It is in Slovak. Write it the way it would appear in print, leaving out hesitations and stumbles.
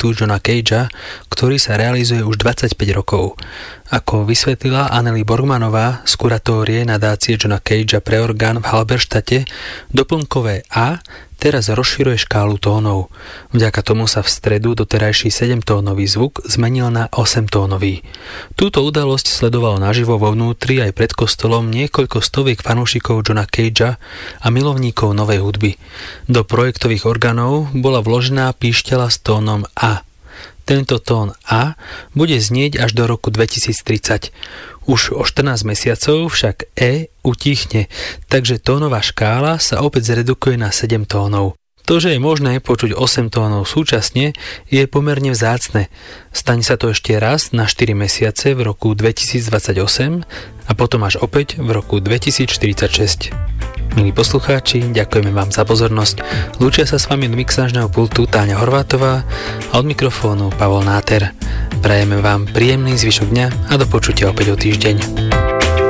projektu Johna Cagea, ktorý sa realizuje už 25 rokov. Ako vysvetlila Anneli Borgmanová z kuratórie nadácie Johna Cagea pre orgán v Halberštate, doplnkové A teraz rozširuje škálu tónov. Vďaka tomu sa v stredu doterajší 7-tónový zvuk zmenil na 8-tónový. Túto udalosť sledovalo naživo vo vnútri aj pred kostolom niekoľko stoviek fanúšikov Johna Cagea a milovníkov novej hudby. Do projektových orgánov bola vložená píšťala s tónom A. Tento tón A bude znieť až do roku 2030. Už o 14 mesiacov však E utíchne, takže tónová škála sa opäť zredukuje na 7 tónov. To, že je možné počuť 8 tónov súčasne, je pomerne vzácne. Stane sa to ešte raz na 4 mesiace v roku 2028 a potom až opäť v roku 2046. Milí poslucháči, ďakujeme vám za pozornosť. Lúčia sa s vami od mixážneho pultu Táňa Horvátová a od mikrofónu Pavol Náter. Prajeme vám príjemný zvyšok dňa a do počutia opäť o týždeň.